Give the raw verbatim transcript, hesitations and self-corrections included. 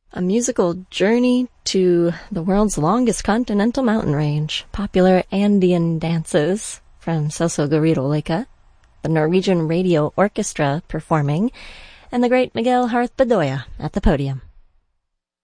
A musical journey to the world's longest continental mountain range, popular Andean dances from Celso Garrido Leica, the Norwegian Radio Orchestra performing, and the great Miguel Harth Bedoya at the podium.